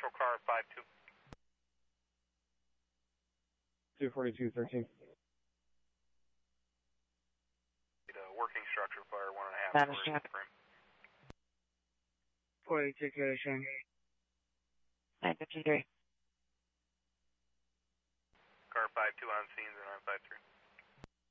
Central car 5-2. 242-13. Working structure fire, 1.5 That is story check. frame. 42 Showing. 953. Car 5-2 on scene, 0953.